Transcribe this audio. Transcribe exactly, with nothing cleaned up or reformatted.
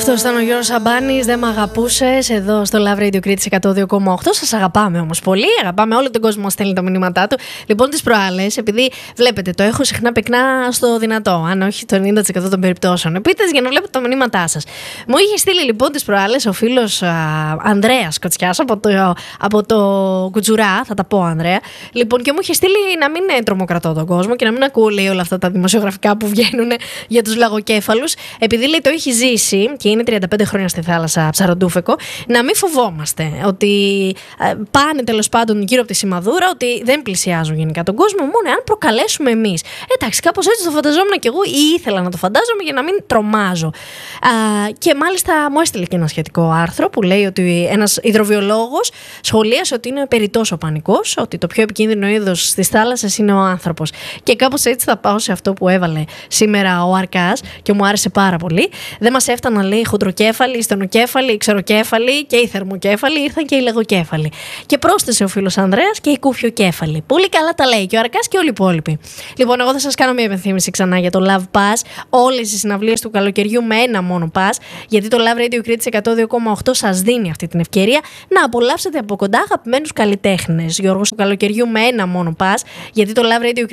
Αυτό ήταν ο Γιώργος Σαμπάνης, δεν μ' αγαπούσες, εδώ στο Love Radio Κρήτης εκατό δύο κόμμα οκτώ. Σας αγαπάμε όμως πολύ, αγαπάμε όλο τον κόσμο που στέλνει τα μηνύματά του. Λοιπόν, τις προάλλες, επειδή βλέπετε, το έχω συχνά πυκνά στο δυνατό, αν όχι το ενενήντα τοις εκατό των περιπτώσεων, επίτες για να βλέπετε τα μηνύματά σας. Μου είχε στείλει λοιπόν τις προάλλες ο φίλος α, Ανδρέας Κοτσιάς από το, από το Κουτζουρά, θα τα πω Ανδρέα. Λοιπόν, και μου είχε στείλει να μην τρομοκρατώ τον κόσμο και να μην ακούω λέει, όλα αυτά τα δημοσιογραφικά που βγαίνουν για τους λαγοκέφαλους, επειδή λέει το έχει ζήσει και είναι τριάντα πέντε χρόνια στη θάλασσα ψαροντούφεκο, να μην φοβόμαστε ότι ε, πάνε τέλος πάντων γύρω από τη σημαδούρα, ότι δεν πλησιάζουν γενικά τον κόσμο, μόνο αν προκαλέσουμε εμείς. Εντάξει, κάπως έτσι το φανταζόμουν και εγώ ή ήθελα να το φαντάζομαι για να μην τρομάζω. Α, και μάλιστα μου έστειλε και ένα σχετικό άρθρο που λέει ότι ένας υδροβιολόγος σχολίασε ότι είναι περιττός ο πανικός, ότι το πιο επικίνδυνο είδος της θάλασσας είναι ο άνθρωπος. Και κάπως έτσι θα πάω σε αυτό που έβαλε σήμερα ο Αρκάς και μου άρεσε πάρα πολύ. Δεν μας έφταναν λέει οι χοντροκέφαλοι, οι στενοκέφαλοι, οι ξεροκέφαλοι και οι θερμοκέφαλοι, ήρθαν και οι λαγοκέφαλοι. Και πρόσθεσε ο φίλος Ανδρέας και οι κούφιοκέφαλοι. Πολύ καλά τα λέει και ο Αρκάς και όλοι οι υπόλοιποι. Λοιπόν, εγώ θα σας κάνω μια υπενθύμηση ξανά για το Love Pass. Όλες οι συναυλίες του καλοκαιριού με ένα μόνο pass, γιατί το Love Radio Κρήτης εκατό δύο κόμμα οκτώ σας δίνει αυτή την ευκαιρία να απολαύσετε από κοντά αγαπημένους καλλιτέχνες. Γιώργος του καλοκαιριού με ένα μόνο pass, γιατί το Love Radio